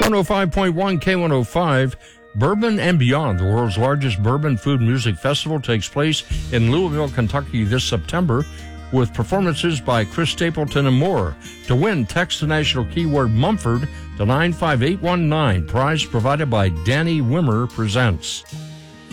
105.1 K105. Bourbon and Beyond, the world's largest bourbon food music festival, takes place in Louisville, Kentucky this September with performances by Chris Stapleton and more. To win, text the national keyword Mumford to 95819. Prize provided by Danny Wimmer Presents.